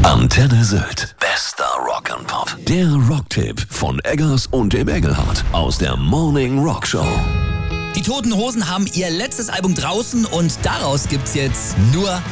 Antenne Sylt. Bester Rock'n'Pop. Der Rocktipp von Eggers und dem Engelhardt aus der Morning Rock Show. Die Toten Hosen haben ihr letztes Album draußen und daraus gibt's jetzt nur